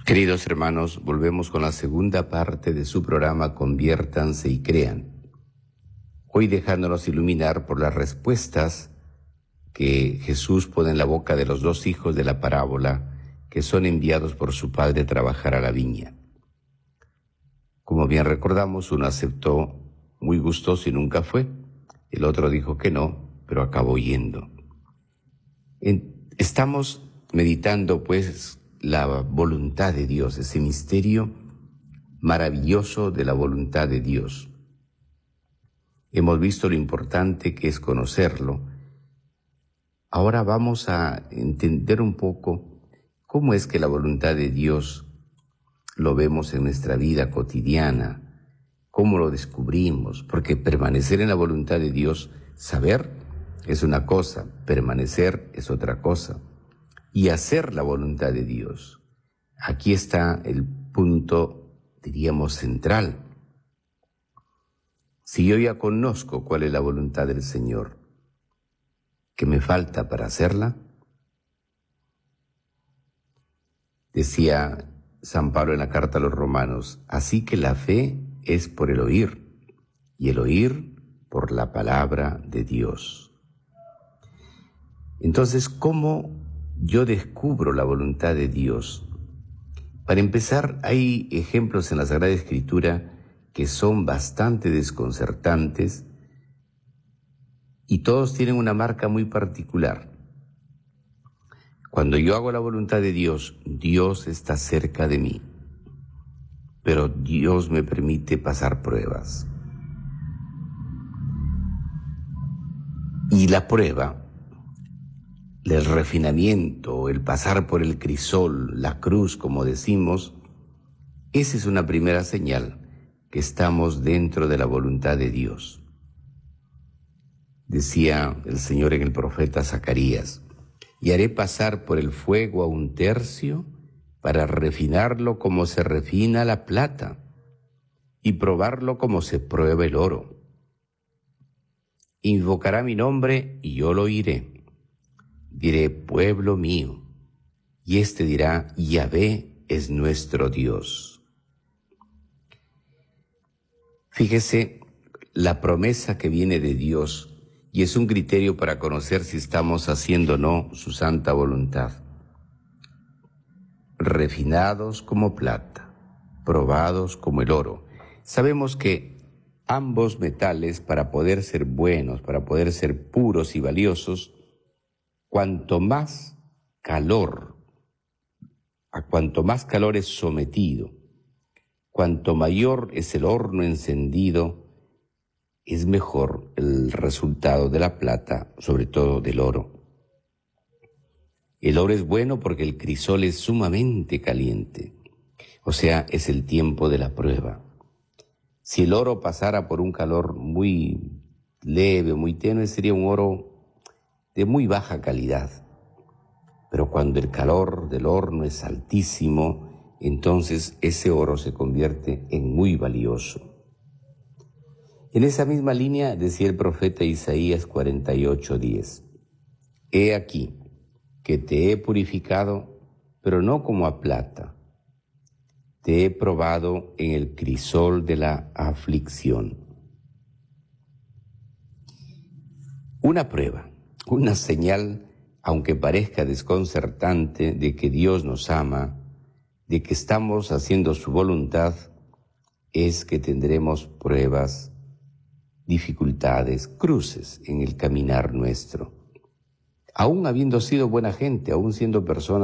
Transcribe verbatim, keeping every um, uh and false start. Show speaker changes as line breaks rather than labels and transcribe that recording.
Queridos hermanos, volvemos con la segunda parte de su programa Conviértanse y Crean. Hoy dejándonos iluminar por las respuestas que Jesús pone en la boca de los dos hijos de la parábola que son enviados por su padre a trabajar a la viña. Como bien recordamos, uno aceptó muy gustoso y nunca fue. El otro dijo que no, pero acabó yendo. Estamos meditando pues la voluntad de Dios, ese misterio maravilloso de la voluntad de Dios. Hemos visto lo importante que es conocerlo. Ahora vamos a entender un poco cómo es que la voluntad de Dios lo vemos en nuestra vida cotidiana, cómo lo descubrimos, porque permanecer en la voluntad de Dios, saber es una cosa, permanecer es otra cosa. Y hacer la voluntad de Dios. Aquí está el punto, diríamos, central. Si yo ya conozco cuál es la voluntad del Señor, ¿qué me falta para hacerla? Decía San Pablo en la carta a los Romanos, así que la fe es por el oír, y el oír por la palabra de Dios. Entonces, ¿cómo yo descubro la voluntad de Dios? Para empezar, hay ejemplos en la Sagrada Escritura que son bastante desconcertantes y todos tienen una marca muy particular. Cuando yo hago la voluntad de Dios, Dios está cerca de mí, pero Dios me permite pasar pruebas. Y la prueba, el refinamiento, el pasar por el crisol, la cruz, como decimos, esa es una primera señal que estamos dentro de la voluntad de Dios. Decía el Señor en el profeta Zacarías, y haré pasar por el fuego a un tercio para refinarlo como se refina la plata y probarlo como se prueba el oro. Invocará mi nombre y yo lo oiré. Diré, pueblo mío, y éste dirá, Yahvé es nuestro Dios. Fíjese la promesa que viene de Dios, y es un criterio para conocer si estamos haciendo o no su santa voluntad. Refinados como plata, probados como el oro. Sabemos que ambos metales, para poder ser buenos, para poder ser puros y valiosos, cuanto más calor, a cuanto más calor es sometido, cuanto mayor es el horno encendido, es mejor el resultado de la plata, sobre todo del oro. El oro es bueno porque el crisol es sumamente caliente, o sea, es el tiempo de la prueba. Si el oro pasara por un calor muy leve, muy tenue, sería un oro de muy baja calidad, pero cuando el calor del horno es altísimo, entonces ese oro se convierte en muy valioso. En esa misma línea decía el profeta Isaías cuarenta y ocho diez, he aquí que te he purificado, pero no como a plata, te he probado en el crisol de la aflicción. Una prueba, una señal, aunque parezca desconcertante, de que Dios nos ama, de que estamos haciendo su voluntad, es que tendremos pruebas, dificultades, cruces en el caminar nuestro. Aún habiendo sido buena gente, aún siendo personas